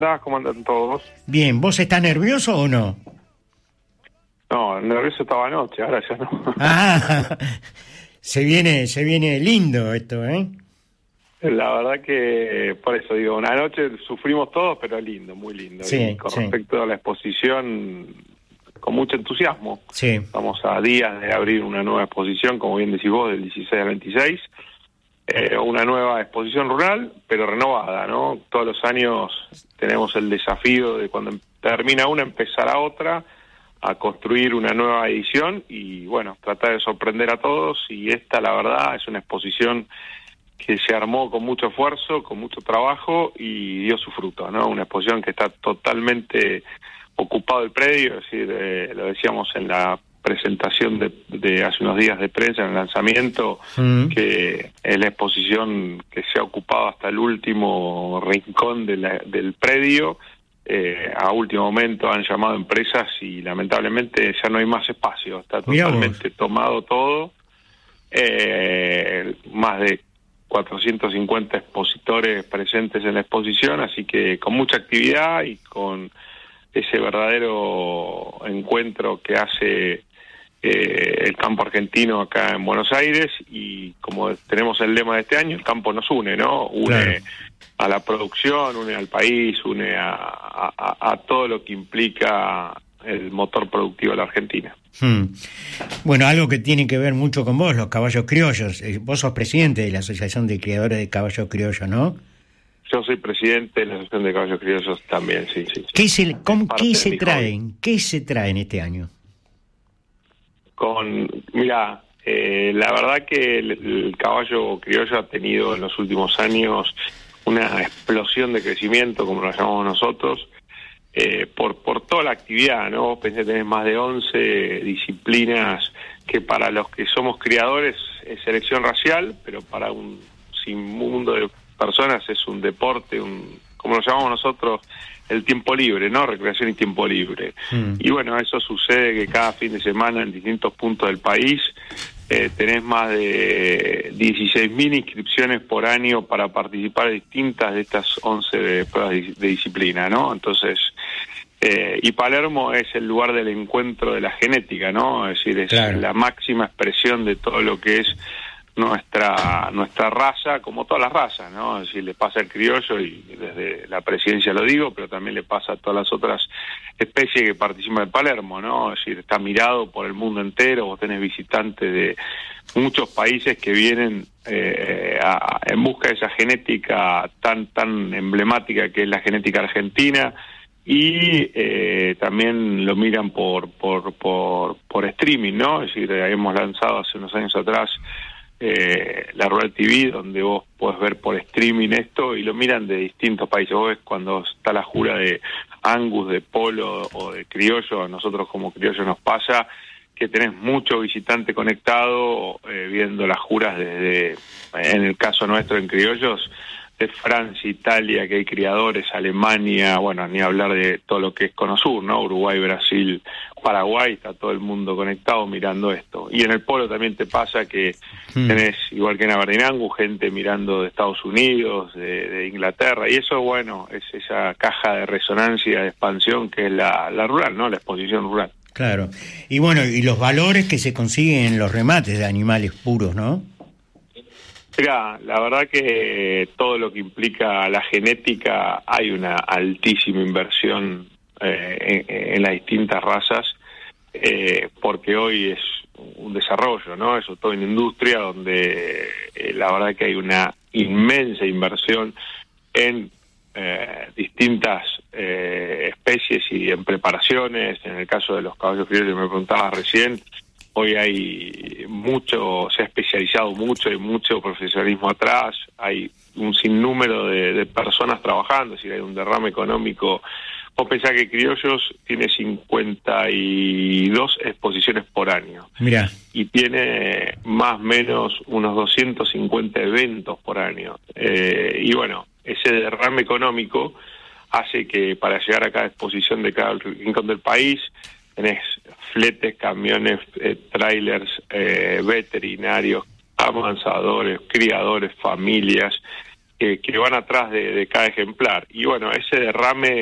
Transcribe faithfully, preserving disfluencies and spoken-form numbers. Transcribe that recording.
¿Cómo andan todos? Bien, ¿vos estás nervioso o no? No, nervioso estaba anoche, ahora ya no. Ah, se viene, se viene lindo esto, ¿eh? La verdad que, por eso digo, una noche sufrimos todos, pero lindo, muy lindo. Sí, y con sí. respecto a la exposición, con mucho entusiasmo. Sí. Estamos a días de abrir una nueva exposición, como bien decís vos, del dieciséis al veintiséis. Eh, una nueva exposición rural, pero renovada, ¿no? Todos los años tenemos el desafío de cuando termina una, empezar a otra, a construir una nueva edición y, bueno, tratar de sorprender a todos. Y esta, la verdad, es una exposición que se armó con mucho esfuerzo, con mucho trabajo y dio su fruto, ¿no? Una exposición que está totalmente ocupado el predio, es decir, eh, lo decíamos en la presentación de, de hace unos días de prensa en el lanzamiento, mm. que es la exposición que se ha ocupado hasta el último rincón de la, del predio. Eh, a último momento han llamado empresas y lamentablemente ya no hay más espacio, está totalmente tomado todo. Eh, más de cuatrocientos cincuenta expositores presentes en la exposición, así que con mucha actividad y con ese verdadero encuentro que hace eh, el campo argentino acá en Buenos Aires. Y como tenemos el lema de este año, el campo nos une, ¿no? Une claro. a la producción, une al país, une a, a, a todo lo que implica el motor productivo de la Argentina. Hmm. Bueno, algo que tiene que ver mucho con vos, los caballos criollos. Vos sos presidente de la Asociación de Criadores de Caballos Criollos, ¿no? Yo soy presidente de la Asociación de Caballos Criollos también, sí, sí. ¿Qué se, con, ¿qué se traen? ¿Qué se traen este año? Con, mira, eh, la verdad que el, el caballo criollo ha tenido en los últimos años una explosión de crecimiento, como lo llamamos nosotros, eh, por por toda la actividad, ¿no? Vos pensé que tenés más de once disciplinas que para los que somos criadores es selección racial, pero para un sinmundo de personas es un deporte, un como lo llamamos nosotros, el tiempo libre, ¿no? Recreación y tiempo libre. Mm. Y bueno, eso sucede que cada fin de semana en distintos puntos del país eh, tenés más de dieciséis mil inscripciones por año para participar en distintas de estas once pruebas de, de disciplina, ¿no? Entonces, eh, y Palermo es el lugar del encuentro de la genética, ¿no? Es decir, es claro. la máxima expresión de todo lo que es nuestra nuestra raza, como todas las razas, ¿no? Es decir, le pasa al criollo, y desde la presidencia lo digo, pero también le pasa a todas las otras especies que participan de Palermo, ¿no? Es decir, está mirado por el mundo entero. Vos tenés visitantes de muchos países que vienen eh, a, en busca de esa genética tan tan emblemática que es la genética argentina. Y eh, también lo miran por por por por streaming, ¿no? Es decir, hemos lanzado hace unos años atrás Eh, la Rural T V, donde vos podés ver por streaming esto, y lo miran de distintos países. Vos ves cuando está la jura de Angus, de Polo o de Criollo, a nosotros como Criollo nos pasa que tenés mucho visitante conectado eh, viendo las juras desde, en el caso nuestro en Criollos, de Francia, Italia, que hay criadores, Alemania, bueno, ni hablar de todo lo que es Cono Sur, ¿no? Uruguay, Brasil, Paraguay, está todo el mundo conectado mirando esto. Y en el polo también te pasa que hmm. tenés, igual que en Aberdeen Angus, gente mirando de Estados Unidos, de, de Inglaterra, y eso, bueno, es esa caja de resonancia, de expansión que es la, la rural, ¿no? La exposición rural. Claro. Y bueno, y los valores que se consiguen en los remates de animales puros, ¿no? Mira, la verdad que todo lo que implica la genética, hay una altísima inversión eh, en, en las distintas razas, eh, porque hoy es un desarrollo, ¿no? Es toda una industria donde eh, la verdad que hay una inmensa inversión en eh, distintas eh, especies y en preparaciones. En el caso de los caballos criollos que me preguntabas recién, hoy hay mucho, se ha especializado mucho, hay mucho profesionalismo atrás, hay un sinnúmero de, de personas trabajando, es decir, hay un derrame económico. Vos pensás que Criollos tiene cincuenta y dos exposiciones por año. Mirá. Y tiene más o menos unos doscientos cincuenta eventos por año. Eh, y bueno, ese derrame económico hace que para llegar a cada exposición de cada rincón del país tenés fletes, camiones, eh, trailers, eh, veterinarios, avanzadores, criadores, familias, que, que van atrás de, de cada ejemplar. Y bueno, ese derrame